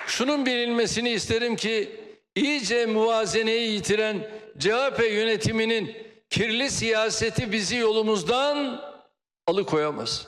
Şunun bilinmesini isterim ki iyice muvazeneyi yitiren CHP yönetiminin kirli siyaseti bizi yolumuzdan alıkoyamaz.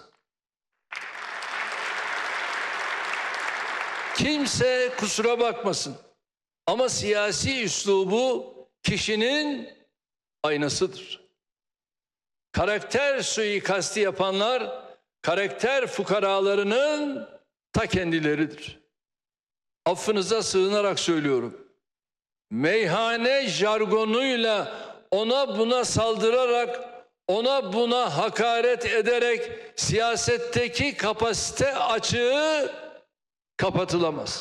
Kimse kusura bakmasın ama siyasi üslubu kişinin aynasıdır. Karakter suikastı yapanlar karakter fukaralarının ta kendileridir. Affınıza sığınarak söylüyorum. Meyhane jargonuyla ona buna saldırarak, ona buna hakaret ederek siyasetteki kapasite açığı kapatılamaz.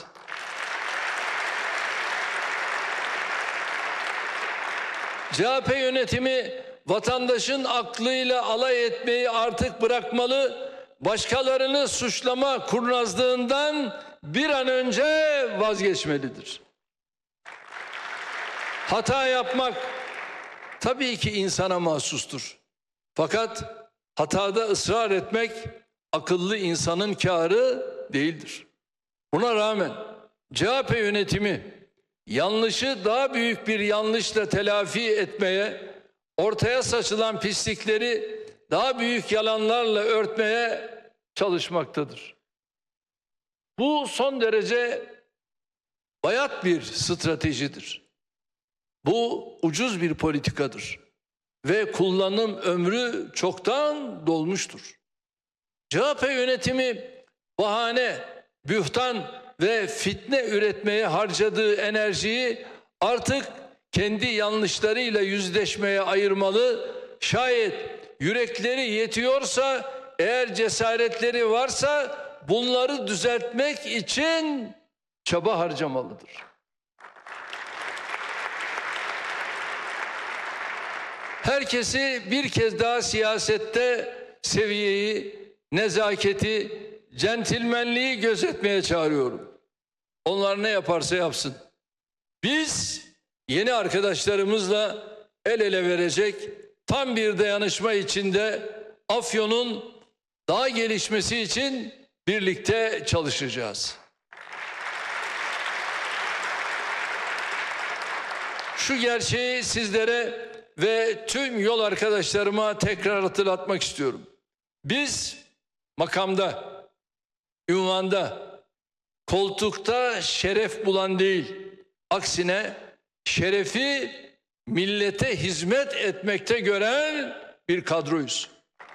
CHP yönetimi vatandaşın aklıyla alay etmeyi artık bırakmalı, başkalarını suçlama kurnazlığından bir an önce vazgeçmelidir. Hata yapmak tabii ki insana mahsustur. Fakat hatada ısrar etmek akıllı insanın kârı değildir. Buna rağmen CHP yönetimi yanlışı daha büyük bir yanlışla telafi etmeye, ortaya saçılan pislikleri daha büyük yalanlarla örtmeye çalışmaktadır. Bu son derece bayat bir stratejidir. Bu ucuz bir politikadır ve kullanım ömrü çoktan dolmuştur. CHP yönetimi bahane, bühtan ve fitne üretmeye harcadığı enerjiyi artık kendi yanlışlarıyla yüzleşmeye ayırmalı. Şayet yürekleri yetiyorsa, eğer cesaretleri varsa bunları düzeltmek için çaba harcamalıdır. Herkesi bir kez daha siyasette seviyeyi, nezaketi, centilmenliği gözetmeye çağırıyorum. Onlar ne yaparsa yapsın. Biz yeni arkadaşlarımızla el ele verecek, tam bir dayanışma içinde Afyon'un daha gelişmesi için birlikte çalışacağız. Şu gerçeği sizlere ve tüm yol arkadaşlarıma tekrar hatırlatmak istiyorum. Biz makamda, ünvanda, koltukta şeref bulan değil, aksine şerefi millete hizmet etmekte gören bir kadroyuz.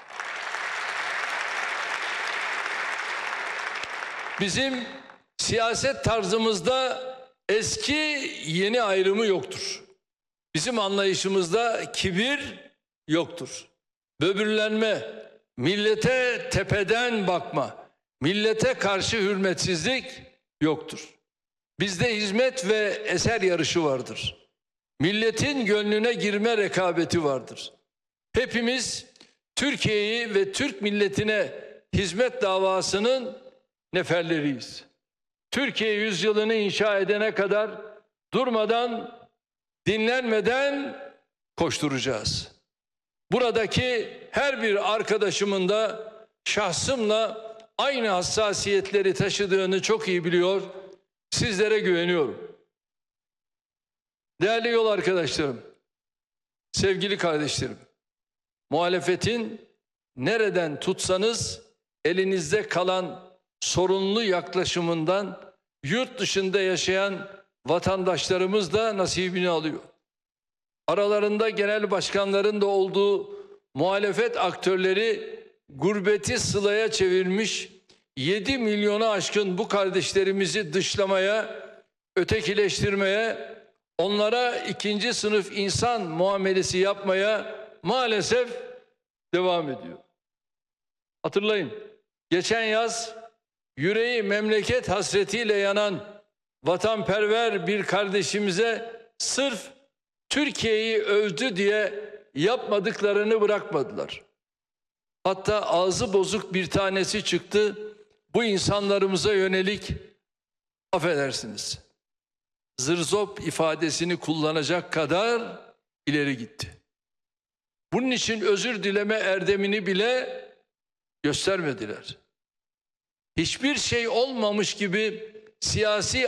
Bizim siyaset tarzımızda eski yeni ayrımı yoktur. Bizim anlayışımızda kibir yoktur. Böbürlenme, millete tepeden bakma, millete karşı hürmetsizlik yoktur. Bizde hizmet ve eser yarışı vardır. Milletin gönlüne girme rekabeti vardır. Hepimiz Türkiye'yi ve Türk milletine hizmet davasının neferleriyiz. Türkiye yüzyılını inşa edene kadar durmadan, dinlenmeden koşturacağız. Buradaki her bir arkadaşımın da şahsımla aynı hassasiyetleri taşıdığını çok iyi biliyor. Sizlere güveniyorum. Değerli yol arkadaşlarım, sevgili kardeşlerim, muhalefetin nereden tutsanız elinizde kalan sorunlu yaklaşımından yurt dışında yaşayan vatandaşlarımız da nasibini alıyor. Aralarında genel başkanların da olduğu muhalefet aktörleri gurbeti sılaya çevirmiş, 7 milyonu aşkın bu kardeşlerimizi dışlamaya, ötekileştirmeye, onlara ikinci sınıf insan muamelesi yapmaya maalesef devam ediyor. Hatırlayın, geçen yaz yüreği memleket hasretiyle yanan vatanperver bir kardeşimize sırf Türkiye'yi övdü diye yapmadıklarını bırakmadılar. Hatta ağzı bozuk bir tanesi çıktı, bu insanlarımıza yönelik, affedersiniz, zırzop ifadesini kullanacak kadar ileri gitti. Bunun için özür dileme erdemini bile göstermediler. Hiçbir şey olmamış gibi siyasi